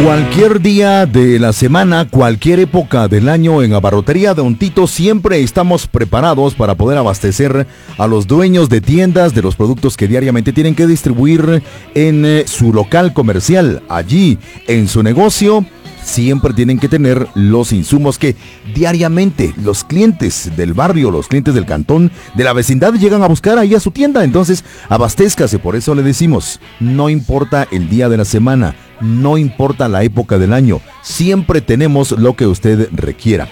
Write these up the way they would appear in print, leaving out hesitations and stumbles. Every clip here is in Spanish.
Cualquier día de la semana, cualquier época del año, en Abarrotería Don Tito siempre estamos preparados para poder abastecer a los dueños de tiendas de los productos que diariamente tienen que distribuir en su local comercial. Allí, en su negocio, siempre tienen que tener los insumos que diariamente los clientes del barrio, los clientes del cantón, de la vecindad llegan a buscar ahí a su tienda. Entonces, abastézcase. Por eso le decimos, no importa el día de la semana, no importa la época del año, siempre tenemos lo que usted requiera.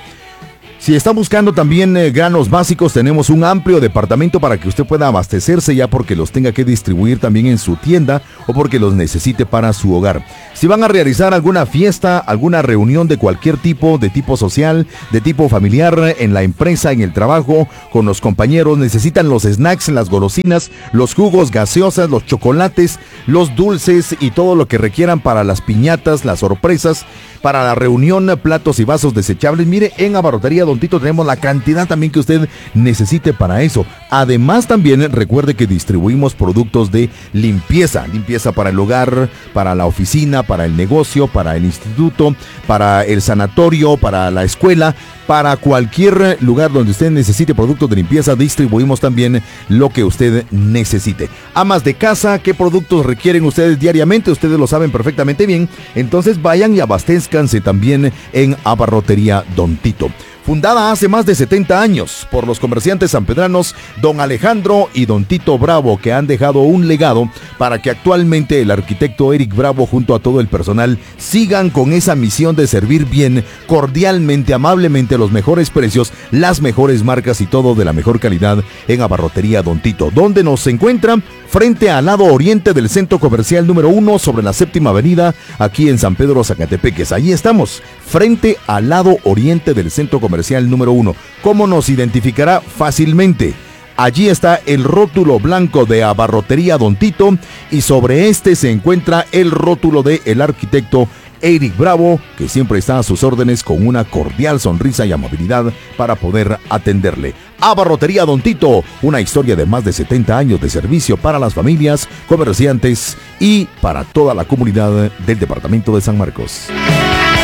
Si está buscando también granos básicos, tenemos un amplio departamento para que usted pueda abastecerse, ya porque los tenga que distribuir también en su tienda o porque los necesite para su hogar. Si van a realizar alguna fiesta, alguna reunión de cualquier tipo, de tipo social, de tipo familiar, en la empresa, en el trabajo, con los compañeros, necesitan los snacks, las golosinas, los jugos, gaseosas, los chocolates, los dulces y todo lo que requieran para las piñatas, las sorpresas, para la reunión, platos y vasos desechables. Mire, en Abarrotería Don Tito tenemos la cantidad también que usted necesite para eso. Además, también recuerde que distribuimos productos de limpieza para el hogar, para la oficina, para el negocio, para el instituto, para el sanatorio, para la escuela, para cualquier lugar donde usted necesite productos de limpieza. Distribuimos también lo que usted necesite. Amas de casa, ¿qué productos requieren ustedes diariamente? Ustedes lo saben perfectamente bien. Entonces vayan y abastezcanse también en Abarrotería Don Tito. Fundada hace más de 70 años por los comerciantes sanpedranos Don Alejandro y Don Tito Bravo, que han dejado un legado para que actualmente el arquitecto Eric Bravo junto a todo el personal sigan con esa misión de servir bien, cordialmente, amablemente, los mejores precios, las mejores marcas y todo de la mejor calidad en Abarrotería Don Tito, donde nos encuentran frente al lado oriente del centro comercial número 1 sobre la 7ª avenida, aquí en San Pedro Zacatepeques. Ahí estamos, frente al lado oriente del centro comercial número 1. ¿Cómo nos identificará? Fácilmente. Allí está el rótulo blanco de Abarrotería Don Tito y sobre este se encuentra el rótulo de el arquitecto Eric Bravo, que siempre está a sus órdenes con una cordial sonrisa y amabilidad para poder atenderle. Abarrotería Don Tito, una historia de más de 70 años de servicio para las familias, comerciantes y para toda la comunidad del departamento de San Marcos.